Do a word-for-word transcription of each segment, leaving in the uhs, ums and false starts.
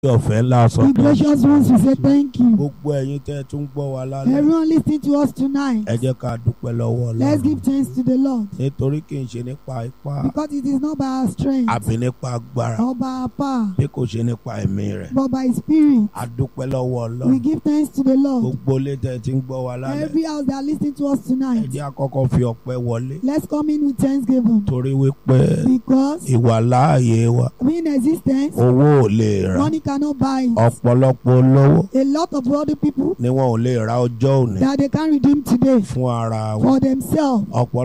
The gracious ones will say thank you. Everyone listening to us tonight, let's give thanks to the Lord. Because it is not by our strength or by our power, but by His Spirit. We give thanks to the Lord. Every house that are listening to us tonight, let's come in with thanksgiving. Because being existence, money cannot buy it. A lot of other people that they can't redeem today for themselves.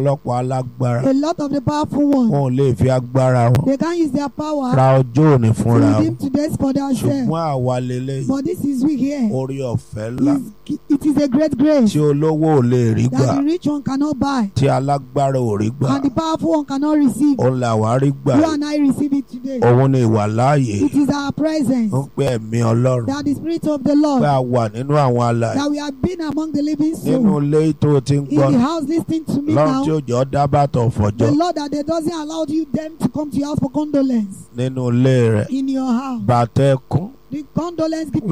A lot of the powerful ones, they can't use their power to redeem today for themselves. But this is we here. It is a great grace that the rich one cannot buy and the powerful one cannot receive. You and I receive it today. It is our presence that the Spirit of the Lord, that we have been among the living souls in the house listening to me now. The Lord that they doesn't allow you them to come to your house for condolence in your house. The condolence gift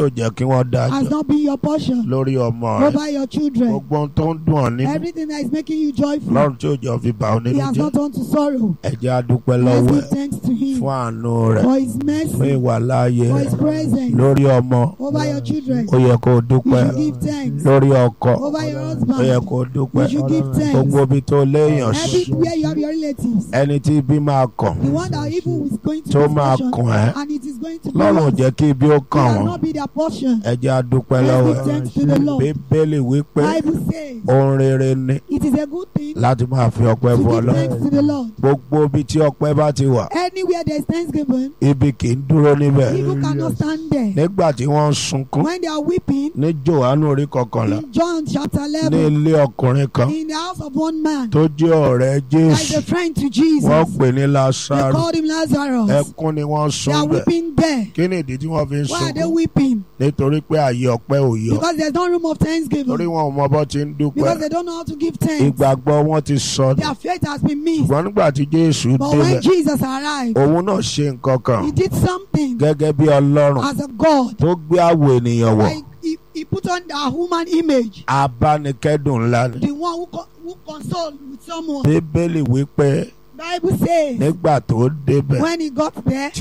has not been your portion over your children. Everything that is making you joyful, He has not turned to sorrow. Let's give thanks to Him for His mercy, for His presence over your children. You should give thanks over your husband. You should give thanks everywhere you have your relatives. The one that evil is going to be and it is going to be cannot be their portion. Let's give thanks to the Lord. Bible says it is a good thing to give thanks to the Lord. Anywhere there is thanksgiving, evil cannot stand there. When they are weeping, in John chapter eleven, in the house of one man that is a friend to Jesus, they called him Lazarus. They are weeping there. Why are they weeping? Because there's no room of thanksgiving. Because they don't know how to give thanks. Their faith has been missed. But when Jesus arrived, He did something as a God. Like he, he put on the human image. The one who, who consoled with someone. Bible says when he got there,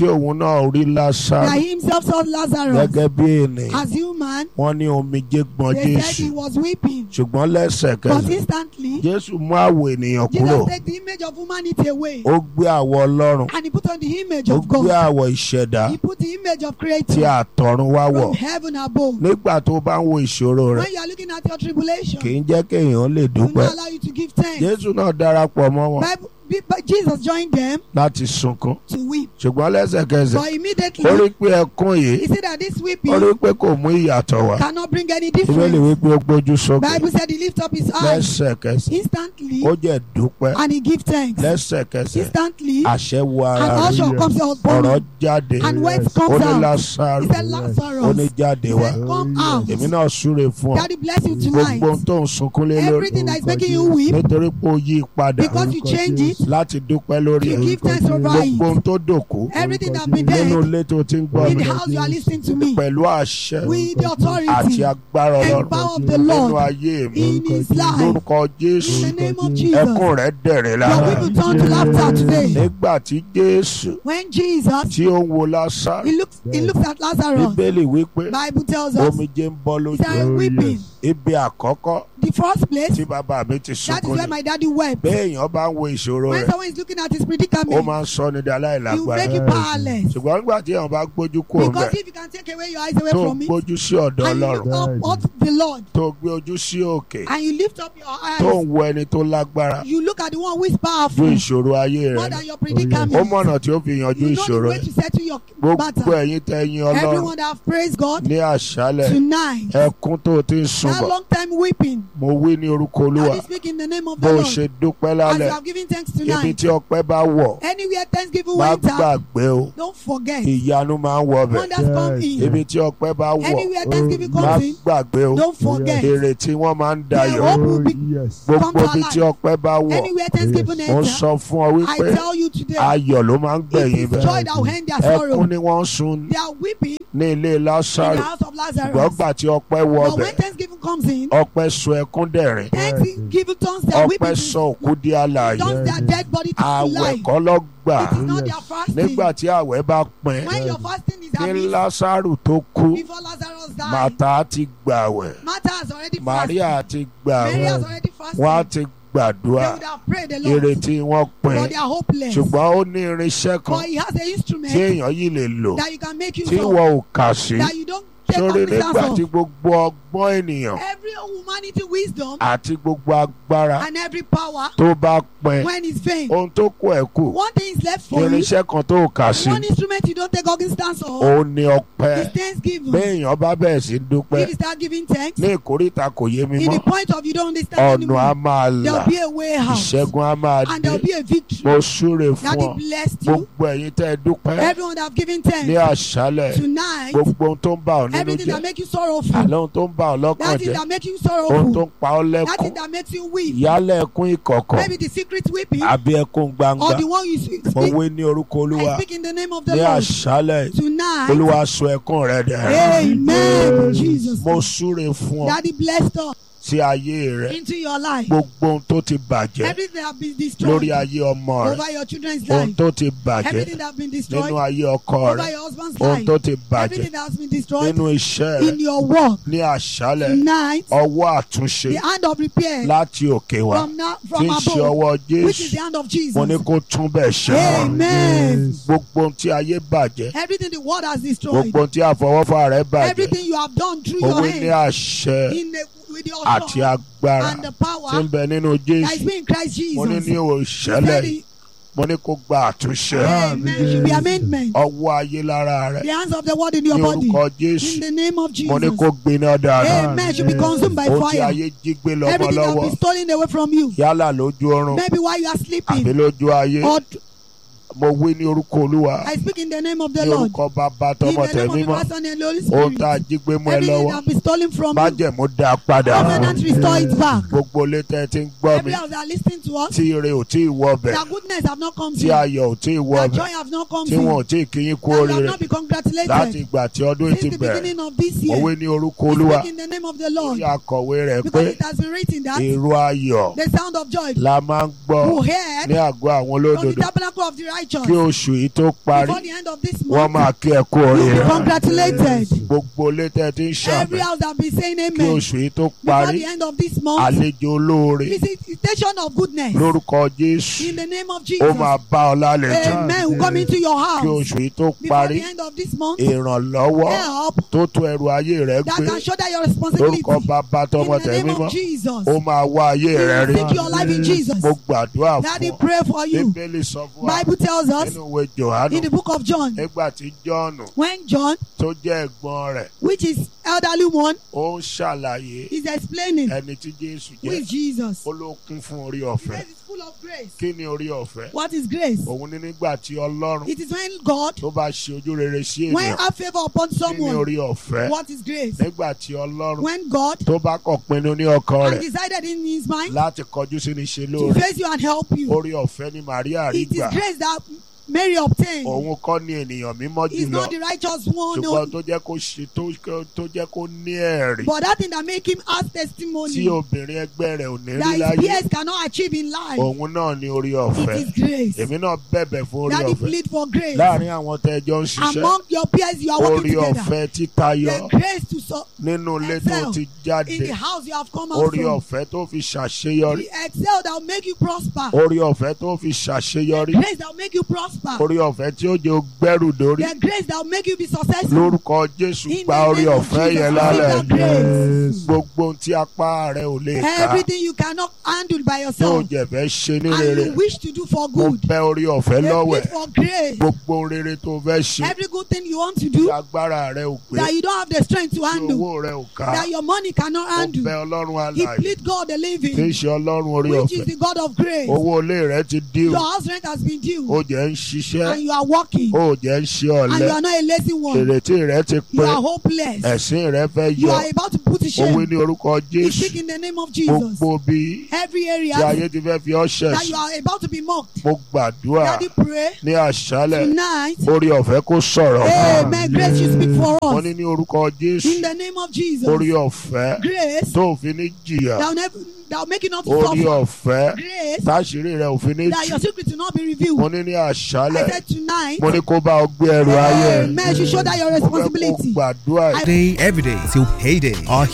that he himself saw Lazarus as human. They said he was weeping. But instantly, Jesus took the image of humanity away and He put on the image of God. He put the image of Creator from heaven above. When you are looking at your tribulation, it will not allow you to give thanks. Bible, But Jesus joined them to weep. But immediately, He said that this weeping cannot bring any difference. Bible said He lifted up His eyes instantly and He gave thanks instantly. And also comes out body and words comes out. He said, Lazarus, He said, come out. Daddy bless you tonight. Everything that is making you weep, because you change it, to give thanks over it. Everything that has been dead in the house you are listening to me, with the authority and power of the Lord in His life, in the name of Jesus, your people turn to laughter today. When Jesus he looks, he looks at Lazarus, Bible tells us he started weeping. The first place, that is where my daddy wept. When someone is looking at his predicament, he will make you powerless. Because if you can take away your eyes away from it, and you look up at the Lord, and you lift up your eyes, you look at the one who is powerful more than your predicament. You know the way to settle your matter. Everyone that have praised God tonight, that long time weeping, I speak in the name of the Lord. As you have given thanks to tonight. Ibi tí ọpẹ́ bá wọ̀. Anywhere thanksgiving Má went out. gbàgbé o. Don't forget. Ìyanu máa ń wọ bẹ̀. Wonders come in. Ibi tí ọpẹ́ bá wọ̀. Anywhere thanksgiving Má comes in. gbàgbé o. Don't forget. Èrè tí wọ́n máa ń Their dayọ̀. hope will be come Gbogbo to ibi tí alive. ọpẹ́ bá wọ̀. Anywhere thanksgiving Mo enter. sọ fún ọ I wípé tell you today. ayọ̀ ló máa ń It gbẹ̀yìn is bẹ́ẹ̀. joy that will end their sorrow. Ẹkún ni wọ́n sun They are weeping ní ilé in the Lásárù. house of Lazarus. Gbọ́gbà tí ọpẹ́ wọ But bẹ̀. when thanksgiving comes in, Ọpẹ́ sọ ẹkún dẹ̀rín. thanksgiving turns their Ọpẹ́ weeping, sọ òkú di alààyè. turns their dead body to Àwẹ̀ life. kọ́ ló gbà. It is not their fasting. Nígbà tí àwẹ̀ bá pín. When your fasting is Ní amidst, Lásárù tó kú. before Lazarus died, Màtá ti gbàwẹ̀. Martha has already fasted. Màríà ti Mary gbàwẹ̀. has already fasted. Wọ́n á ti They gbàdúrà. would have prayed a lot, Ìrètí wọn but pín. they are hopeless. Ṣùgbọ́n ó ní irinṣẹ́ kan But he has an tí instrument èèyàn yìí lè lò. that you can make use Tí of, wọn ò kà sí. that you don't take Sórí nígbà cognizance tí of. gbogbo ọgbọ́n ènìyàn Every humanity wisdom àti gbogbo agbára and every power, tó bá pín. when it's vain, Ohun tó kù ẹ̀ kù. one thing is left for you. Irinṣẹ́ kan tó kà sí. One instrument you don't take cognizance of Ó ní ọpẹ́. is thanksgiving. Béèyàn bá bẹ̀rẹ̀ sí dúpẹ́. If you start giving thanks, Ní ìkórìtà kò yé mi in the mọ́. point of you don't understand Ọ̀nà á anymore, máa là. there'll be a way out, Ìṣẹ́gun á máa and dé. there'll be a victory. Mo súre That fún ọ. he blessed you. Gbogbo ẹ̀yin tẹ́ ẹ dúpẹ́ Everyone that have given ní thanks àṣálẹ̀. tonight, Gbogbo ohun tó ń bà ọ́ nínú everything jẹ́. that makes you sorrowful, Àlọ́ ohun tó ń bà ọ́ lọ́kàn that thing jẹ́. that makes you Ohun tó sorrowful, ń pa ọ́ that lẹ́kún. thing that makes you weep, Yálẹ̀ ẹkún ìkọ̀kọ̀. maybe the secret weeping, Àbí ẹkún gbangba. or the one you speak. Mo wí ní orúkọ I Olúwa. speak in the name of the Ní Lord àṣálẹ̀. tonight. Olúwa sọ ẹkún rẹ dẹ̀. Amen. Jesus. Mo súre fún ọ Daddy blessed us sí ayé rẹ. into your life. Gbogbo ohun tó ti bàjẹ́ Everything that have been lórí destroyed ayé ọmọ rẹ. over your children's Ohun life. tó ti bàjẹ́ Everything that have been destroyed nínú ayé ọkọ over rẹ. your husband's Ohun life. tó ti bàjẹ́ Everything that has been destroyed nínú iṣẹ́ rẹ. in your work Ní àṣálẹ̀. tonight. Ọwọ́ àtúnṣe The hand of repair láti òkè wá. from now Tí from ń ṣe above, ọwọ́ which is the Jésù. hand of Mo ní Jesus. kó tún bẹ̀ ṣe. Amen. Gbogbo ohun tí ayé bàjẹ́. Everything the world has destroyed, Gbogbo ohun tí àfọwọ́fà rẹ bàjẹ́. everything you have done through Mo your wí ní hands, àṣẹ in the with the àti authority agbára and the tí ń power bẹ nínú that is Jésù. being Christ Mo ní Jesus. ní He òṣèlè said yìí. it- Mo ní kó gba àtúnṣe. Amen. Should be amendment. Ọwọ́ ayé lára rẹ. The hands of the world in your Ní body. orúkọ In Jésù. the name of Mo ní Jesus. kó gbiná dáadáa. Amen. Should be consumed by Ohun tí fire. ayé jí gbé lọ́mọ Everything that lọ́wọ́. will be stolen away from you. Yálà lójú oorun Maybe while you are àbí sleeping. lójú ayé. Or Mo wí ní orúkọ Olúwa. I speak in the name of the Ní Lord. orúkọ Bàbá In tọmọ the name of tẹ̀mí the mọ́. Father and the Holy Ohun tá a Spirit. jí gbé mọ́ ẹ Everything lọ́wọ́. that be stolen from you. Májẹ̀mú dá a padà. Covenant restore it back. Gbogbo ilé tẹ́ ẹ ti ń gbọ́ Every mi. house that are listening to us, Tí ire ò tí ì wọ bẹ̀. their goodness have not come to Tí you. ayọ̀ ò tí ì wọ Their bẹ̀. joy have not come Tí to wọn ò you. tí ì kí yín kú That you have oríire. not been Láti congratulated ìgbà tí ọdún yìí ti since the bẹ̀rẹ̀. beginning of this Mo year. wí ní orúkọ We Olúwa. speak in the name of the Lórí Lord. akọ̀wé rẹ̀ pé Because it has been written that èrò ayọ̀ the sound of joy la máa ń gbọ́ who ní heard àgọ́ àwọn from the olódodo. tabernacle of the righteous Kí oṣù yìí tó parí, before the end of this wọ́n month. máa kí ẹ kú You will oríire. be congratulated. Gbogbo ilé tẹ́ ẹ ti ń Every ṣàmì. house that be saying Kí amen oṣù yìí tó before parí, the end of this month. àlejò olóore Visitation of goodness lórúkọ Jésù. in the name of Ó Jesus. máa bá ọ lálejò. Amen. Will come into your Kí house oṣù yìí tó before parí, the end of this month. ìrànlọ́wọ́ Help tó tó ẹrù ayé rẹ that gbé. can shoulder your responsibility. Lórúkọ Bàbá tọmọ In the tẹ̀mí name mọ́. of Jesus. Ó máa wá ayé rẹ rí. Seek your life in Jesus. Mo gbàdúrà Daddy, fún ọ. pray for you. Bíbélì sọ fún wa Bible tells us nínú ìwé Jòhánù. in the book of John, Nígbà tí Jọ́ọ̀nù when John, tó jẹ́ ẹ̀gbọ́n rẹ̀, which is elderly one, ó ń ṣàlàyé is explaining ẹni tí Jésù who jẹ́. is Jesus. Ó ló kún fún orí He ọ̀fẹ́. says it's full of grace. Kí ni orí ọ̀fẹ́? What is grace? Òun ní nígbà tí Ọlọ́run It is when God, tó bá ṣe ojú rere sí when ènìyàn. have favor upon Kí ni someone. orí ọ̀fẹ́? What is grace? Nígbà tí Ọlọ́run When God tó bá kọ̀ pinnu ní ọkàn has rẹ̀ decided in his mind láti kọjú sí ní ṣe to lóore. face you and help you. Orí ọ̀fẹ́ ni Màríà rí It is gbà. grace that Mary obtained. Òun kọ́ ni ènìyàn mímọ́ He's jùlọ. not the righteous one, no. Ṣùgbọ́n tó jẹ́ kó ṣe tó tó jẹ́ kó ní ẹ̀rí But that thing that make him ask tí testimony obìnrin ẹgbẹ́ rẹ̀ ò ní rí that his láyé. peers cannot achieve in life. Òun náà ni orí It ọ̀fẹ́. is grace. Èmi náà bẹ̀bẹ̀ fún orí Daddy ọ̀fẹ́. plead for grace. Láàárín àwọn tẹ́jọ́ ń ṣiṣẹ́, Among your peers you are orí working together. ọ̀fẹ́ títayọ The grace to so nínú ilé tó excel ti in jáde. the house you have come out Orí from. ọ̀fẹ́ tó fi ṣàṣeyọrí. The excel that will make you prosper. Orí ọ̀fẹ́ tó fi ṣàṣeyọrí. Grace that will make you prosper. prosper. Orí ọ̀fẹ́ tí ó jẹ́ gbẹ́rù dórí. The grace that will make you be successful. Lórúkọ Jésù gba orí ọ̀fẹ́ yẹn lálẹ́. Gbogbo ohun tí apá rẹ ò lè ká. Everything you cannot handle by Yóò yourself. jẹ́ fẹ́ ṣe ní And rere. you wish to do for Mo good. bẹ̀ orí ọ̀fẹ́ They lọ́wẹ̀. plead for grace. Gbogbo rere tó fẹ́ ṣe. Every good thing you want to Tí do agbára rẹ ò pé. that you don't have the strength to Tí handle. owó rẹ ò ká. That your money cannot Mo handle. bẹ̀ Ọlọ́run He alààyè. plead God the Tí ń living, ṣe Ọlọ́run orí which is ọ̀fẹ́. the God of grace. Owó ilé rẹ ti dín. Your house rent has been due. Ó jẹ́ ń ṣiṣẹ́. And you are working. Ó jẹ́ ń ṣe And you ọ̀lẹ. are not a lazy one. Ìrètí rẹ ti You pé. are hopeless. Ẹ̀sìn rẹ fẹ́ You yọ. are about to put to Ó wí shame. ní orúkọ You Jésù. speak in the name of Jesus. Gbogbo bí Every area tí ayé ti fẹ́ fi ọ́ that ṣẹ̀sìn. you are about to be mocked. Mo gbàdúrà Daddy, pray ní àṣálẹ̀. tonight. Orí ọ̀fẹ́ kó sọ̀rọ̀. Amen. Grace, you speak for Wọ́n us. ní ní orúkọ Jésù. In the name of Jesus. Orí ọ̀fẹ́ Grace tó fi ní jìyà. that will, never, that will make you not to Orí suffer. ọ̀fẹ́ Grace táṣírí rẹ̀ ò fi ní that jì. your secret will not be revealed. Mo ní ní I àṣálẹ̀. said tonight. Mo ní kó bá ọ gbé ẹrù ayé. Amen. You show that your Mo fẹ́ kó responsibility. gbàdúrà. Day every day till payday. Our